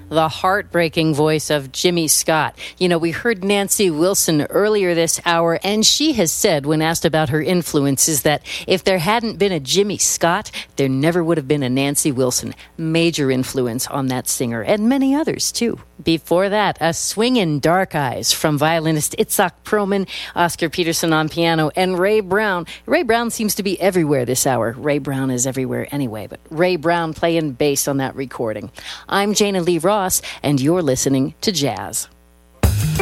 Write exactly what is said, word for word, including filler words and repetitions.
the heartbreaking voice of Jimmy Scott. You know, we heard Nancy Wilson earlier this hour, and she has said, when asked about her influences, that if there hadn't been a Jimmy Scott, there never would have been a Nancy Wilson. Major influence on that singer, and many others, too. Before that, a swingin' Dark Eyes from violinist Itzhak Perlman, Oscar Peterson on piano, and Ray Brown. Ray Brown seems to be everywhere this hour. Ray Brown is everywhere anyway, but Ray Brown playing bass on that recording. I'm Jana Lee Ross, and you're listening to Jazz.